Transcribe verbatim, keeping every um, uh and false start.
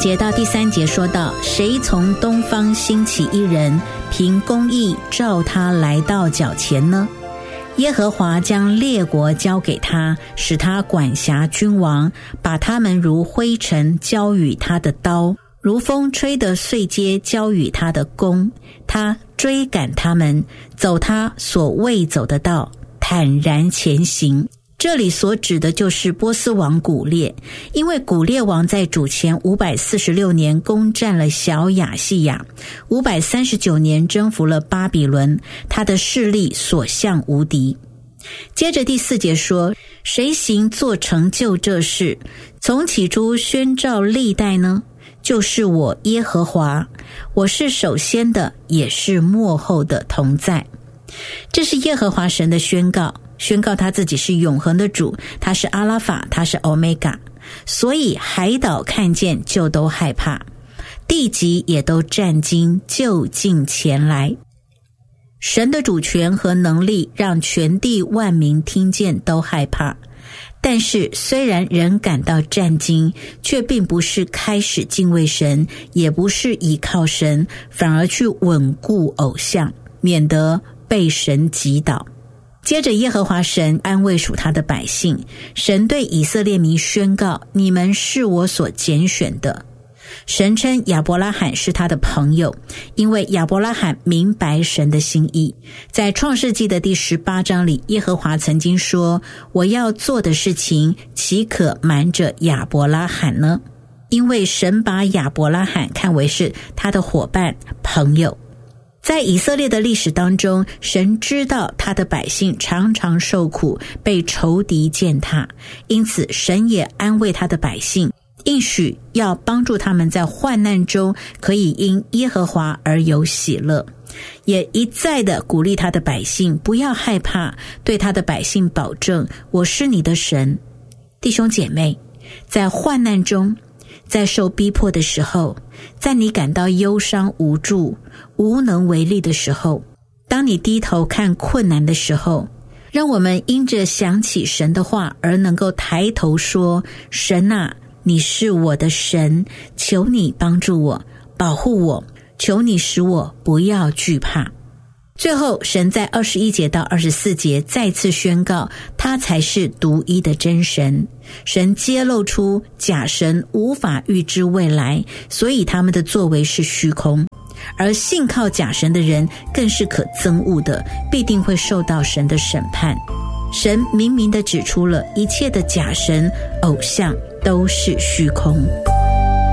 节到第三节说到，谁从东方兴起一人，凭公义召他来到脚前呢？耶和华将列国交给他，使他管辖君王，把他们如灰尘交与他的刀，如风吹的碎秸交与他的弓。他追赶他们，走他所未走的道，坦然前行。这里所指的就是波斯王古列，因为古列王在主前五百四十六年攻占了小亚细亚，五百三十九年征服了巴比伦，他的势力所向无敌。接着第四节说，谁行做成就这事，从起初宣召历代呢？就是我耶和华，我是首先的，也是末后的同在。这是耶和华神的宣告，宣告他自己是永恒的主，他是阿拉法，他是欧米伽，所以海岛看见就都害怕，地极也都战惊，就近前来。神的主权和能力让全地万民听见都害怕，但是虽然人感到战惊，却并不是开始敬畏神，也不是倚靠神，反而去稳固偶像，免得被神击倒。接着耶和华神安慰属他的百姓，神对以色列民宣告，你们是我所拣选的。神称亚伯拉罕是他的朋友，因为亚伯拉罕明白神的心意。在创世纪的第十八章里，耶和华曾经说，我要做的事情岂可瞒着亚伯拉罕呢？因为神把亚伯拉罕看为是他的伙伴朋友。在以色列的历史当中，神知道他的百姓常常受苦，被仇敌践踏，因此神也安慰他的百姓，应许要帮助他们在患难中可以因耶和华而有喜乐，也一再的鼓励他的百姓不要害怕，对他的百姓保证，我是你的神。弟兄姐妹，在患难中，在受逼迫的时候，在你感到忧伤无助无能为力的时候，当你低头看困难的时候，让我们因着想起神的话而能够抬头说，神啊，你是我的神，求你帮助我，保护我，求你使我不要惧怕。最后神在二十一节到二十四节再次宣告，他才是独一的真神。神揭露出假神无法预知未来，所以他们的作为是虚空，而信靠假神的人更是可憎恶的，必定会受到神的审判。神明明地指出了一切的假神偶像都是虚空。